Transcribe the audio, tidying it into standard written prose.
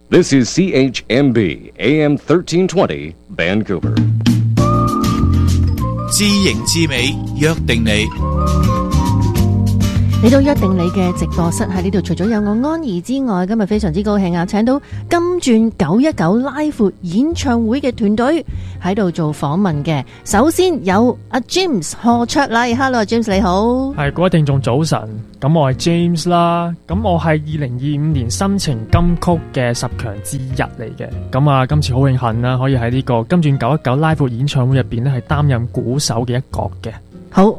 This is CHMB AM 1320 Vancouver。 知形知美，約定你。 嚟到約定你嘅直播室喺呢度，除咗有我安怡之外，今日非常之高興啊，請到金鑽919拉闊演唱會嘅團隊喺度做訪問嘅。首先有阿 James 何卓麗 ，Hello James 你好。 係各位聽眾早晨，咁我係 James 啦，咁我係2025年心情金曲嘅10強之一嚟嘅，咁啊今次好榮幸啦，可以喺呢個金鑽919拉闊演唱會入邊咧係擔任鼓手嘅一角嘅。